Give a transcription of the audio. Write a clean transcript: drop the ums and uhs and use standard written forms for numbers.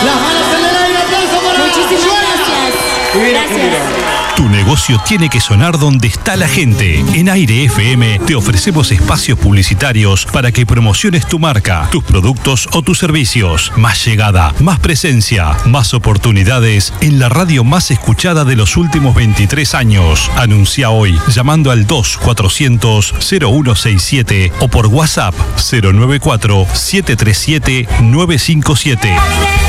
Las manos en el aire, aplauso para Muchísimas gracias. Tu negocio tiene que sonar donde está la gente. En Aire FM te ofrecemos espacios publicitarios para que promociones tu marca, tus productos o tus servicios. Más llegada, más presencia, más oportunidades en la radio más escuchada de los últimos 23 años. Anuncia hoy llamando al 2400-0167 o por WhatsApp 094-737-957.